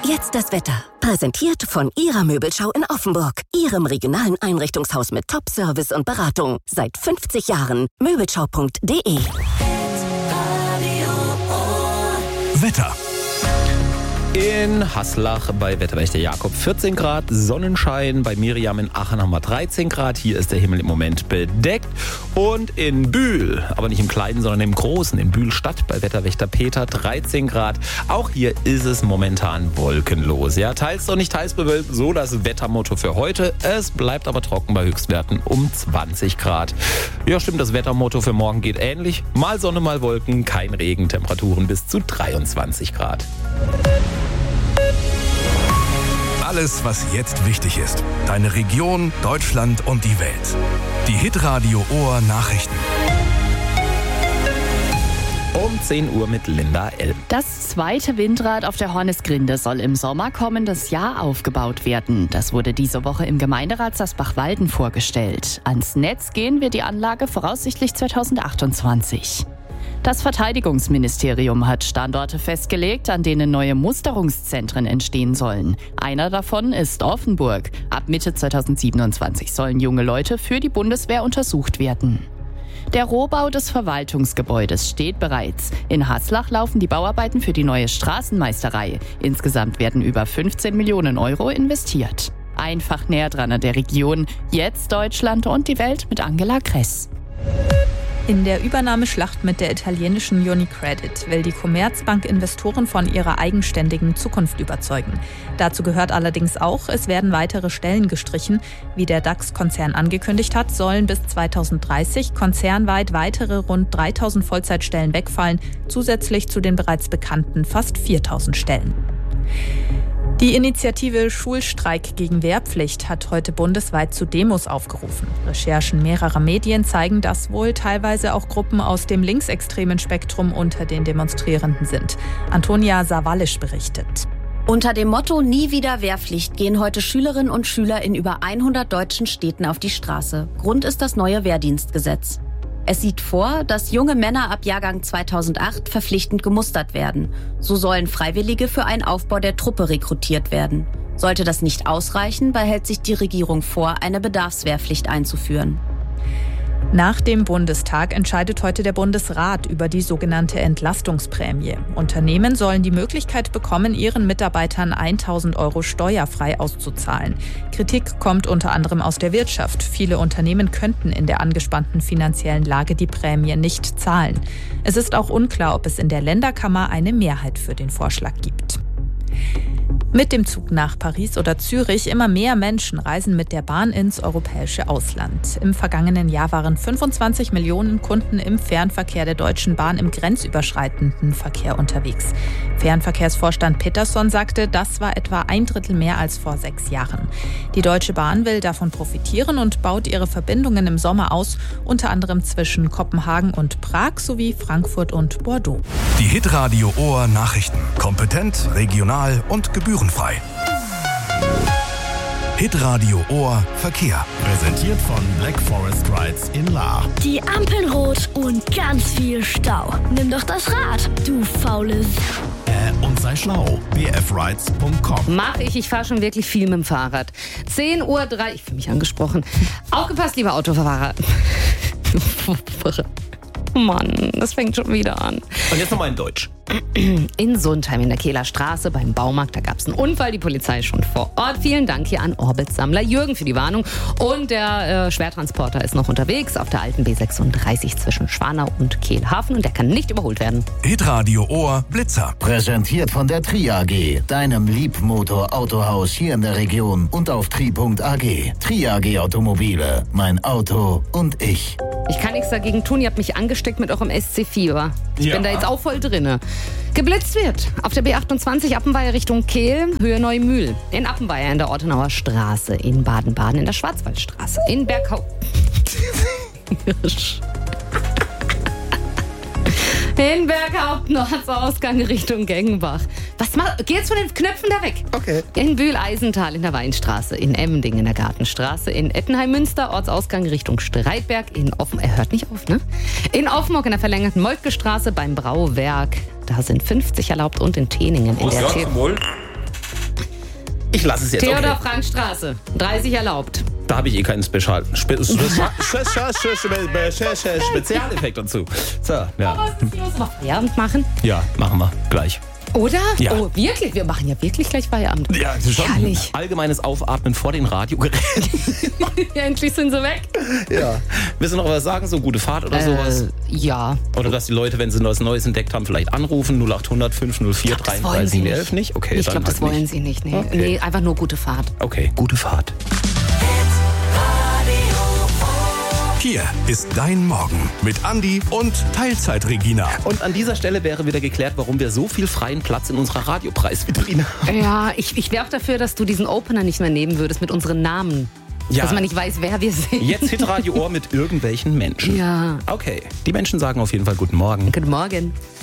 jetzt das Wetter. Präsentiert von Ihrer Möbelschau in Offenburg. Ihrem regionalen Einrichtungshaus mit Top-Service und Beratung. Seit 50 Jahren. Möbelschau.de. Wetter. In Haslach bei Wetterwächter Jakob 14 Grad, Sonnenschein. Bei Miriam in Aachen haben wir 13 Grad. Hier ist der Himmel im Moment bedeckt. Und in Bühl, aber nicht im Kleinen, sondern im Großen, in Bühl-Stadt bei Wetterwächter Peter 13 Grad. Auch hier ist es momentan wolkenlos. Ja, teils noch nicht, teils bewölkt. So das Wettermotto für heute. Es bleibt aber trocken bei Höchstwerten um 20 Grad. Ja, stimmt, das Wettermotto für morgen geht ähnlich. Mal Sonne, mal Wolken, kein Regen. Temperaturen bis zu 23 Grad. Alles, was jetzt wichtig ist. Deine Region, Deutschland und die Welt. Die Hitradio Ohr Nachrichten. Um 10 Uhr mit Linda L. Das zweite Windrad auf der Hornisgrinde soll im Sommer kommendes Jahr aufgebaut werden. Das wurde diese Woche im Gemeinderat Sasbach-Walden vorgestellt. Ans Netz gehen wird die Anlage voraussichtlich 2028. Das Verteidigungsministerium hat Standorte festgelegt, an denen neue Musterungszentren entstehen sollen. Einer davon ist Offenburg. Ab Mitte 2027 sollen junge Leute für die Bundeswehr untersucht werden. Der Rohbau des Verwaltungsgebäudes steht bereits. In Haslach laufen die Bauarbeiten für die neue Straßenmeisterei. Insgesamt werden über 15 Millionen Euro investiert. Einfach näher dran an der Region. Jetzt Deutschland und die Welt mit Angela Kress. In der Übernahmeschlacht mit der italienischen UniCredit will die Commerzbank Investoren von ihrer eigenständigen Zukunft überzeugen. Dazu gehört allerdings auch, es werden weitere Stellen gestrichen. Wie der DAX-Konzern angekündigt hat, sollen bis 2030 konzernweit weitere rund 3.000 Vollzeitstellen wegfallen, zusätzlich zu den bereits bekannten fast 4.000 Stellen. Die Initiative Schulstreik gegen Wehrpflicht hat heute bundesweit zu Demos aufgerufen. Recherchen mehrerer Medien zeigen, dass wohl teilweise auch Gruppen aus dem linksextremen Spektrum unter den Demonstrierenden sind. Antonia Sawallisch berichtet. Unter dem Motto Nie wieder Wehrpflicht gehen heute Schülerinnen und Schüler in über 100 deutschen Städten auf die Straße. Grund ist das neue Wehrdienstgesetz. Es sieht vor, dass junge Männer ab Jahrgang 2008 verpflichtend gemustert werden. So sollen Freiwillige für einen Aufbau der Truppe rekrutiert werden. Sollte das nicht ausreichen, behält sich die Regierung vor, eine Bedarfswehrpflicht einzuführen. Nach dem Bundestag entscheidet heute der Bundesrat über die sogenannte Entlastungsprämie. Unternehmen sollen die Möglichkeit bekommen, ihren Mitarbeitern 1.000 Euro steuerfrei auszuzahlen. Kritik kommt unter anderem aus der Wirtschaft. Viele Unternehmen könnten in der angespannten finanziellen Lage die Prämie nicht zahlen. Es ist auch unklar, ob es in der Länderkammer eine Mehrheit für den Vorschlag gibt. Mit dem Zug nach Paris oder Zürich immer mehr Menschen reisen mit der Bahn ins europäische Ausland. Im vergangenen Jahr waren 25 Millionen Kunden im Fernverkehr der Deutschen Bahn im grenzüberschreitenden Verkehr unterwegs. Fernverkehrsvorstand Peterson sagte, das war etwa 1/3 mehr als vor 6 Jahren. Die Deutsche Bahn will davon profitieren und baut ihre Verbindungen im Sommer aus, unter anderem zwischen Kopenhagen und Prag sowie Frankfurt und Bordeaux. Die Hitradio Ohr Nachrichten. Kompetent, regional und gebührenfrei. Hitradio Ohr Verkehr. Präsentiert von Black Forest Rides in Lahr. Die Ampeln rot und ganz viel Stau. Nimm doch das Rad, du faules. Und sei schlau. bfrides.com. Mach ich fahre schon wirklich viel mit dem Fahrrad. 10:03 Uhr, ich fühle mich angesprochen. Aufgepasst, lieber Autofahrer. Mann, das fängt schon wieder an. Und jetzt nochmal in Deutsch. In Sundheim in der Kehler Straße beim Baumarkt, da gab es einen Unfall. Die Polizei ist schon vor Ort. Vielen Dank hier an Orbitsammler Jürgen für die Warnung. Und der Schwertransporter ist noch unterwegs auf der alten B36 zwischen Schwanau und Kehlhafen. Und der kann nicht überholt werden. Hitradio Ohr Blitzer. Präsentiert von der Tri AG, deinem Liebmotor-Autohaus hier in der Region und auf tri.ag. Tri AG Automobile, mein Auto und ich. Ich kann nichts dagegen tun, ihr habt mich angesteckt mit eurem SC-Fieber. Ich bin da jetzt auch voll drinne. Geblitzt wird auf der B28 Appenweier Richtung Kehl, Höhe Neumühl. In Appenweier in der Ortenauer Straße, in Baden-Baden in der Schwarzwaldstraße, in Berghau... In Berghaupten, Nordsausgang Richtung Gengenbach. Geh jetzt von den Knöpfen da weg. Okay. In Bühl-Eisental in der Weinstraße, in Emmending in der Gartenstraße, in Ettenheim-Münster, Ortsausgang Richtung Streitberg, in Offenburg, er hört nicht auf, ne? In Offenburg in der verlängerten Moltke-Straße beim Brauwerk, da sind 50 erlaubt und in Teningen in der Ich lasse es jetzt. Theodor-Frank-Straße, 30 erlaubt. Da habe ich eh keinen Spezialeffekt dazu. So, ja. Was ist los? Mal Feierabend machen? Ja, machen wir gleich. Oder? Ja. Oh, wirklich? Wir machen ja wirklich gleich Feierabend. Ja, das ist schon Herrlich. Allgemeines Aufatmen vor den Radiogeräten. Ja, endlich sind sie weg. Ja. Willst du noch was sagen? So gute Fahrt oder sowas? Ja. Oder dass die Leute, wenn sie was Neues entdeckt haben, vielleicht anrufen, 0800 504 33 11 nicht? Okay, ich dann glaube, das halt wollen nicht. sie nicht. Nee. Okay. Nee, einfach nur gute Fahrt. Okay, gute Fahrt. Hier ist dein Morgen mit Andi und Teilzeit-Regina. Und an dieser Stelle wäre wieder geklärt, warum wir so viel freien Platz in unserer Radiopreisvitrine haben. Ja, ich wäre auch dafür, dass du diesen Opener nicht mehr nehmen würdest mit unseren Namen. Ja. Dass man nicht weiß, wer wir sind. Jetzt Hitradio Ohr mit irgendwelchen Menschen. Ja. Okay, die Menschen sagen auf jeden Fall guten Morgen. Guten Morgen.